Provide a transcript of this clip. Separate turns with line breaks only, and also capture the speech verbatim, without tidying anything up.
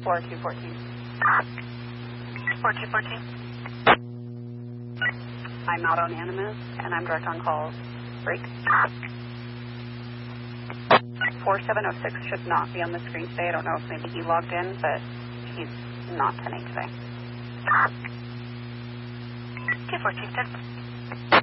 four two fourteen.
four two fourteen.
I'm not on Animus, and I'm direct on calls. Break. four seven oh six should not be on the screen today. I don't know if maybe he logged in, but he's not ten eight today.
two four two six.